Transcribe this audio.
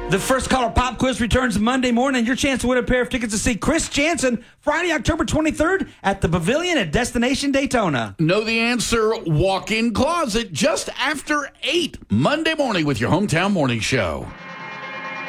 The First Caller Pop Quiz returns Monday morning. Your chance to win a pair of tickets to see Chris Jansen Friday, October 23rd at the Pavilion at Destination Daytona. Know the answer, walk-in closet just after 8 Monday morning with your Hometown Morning Show.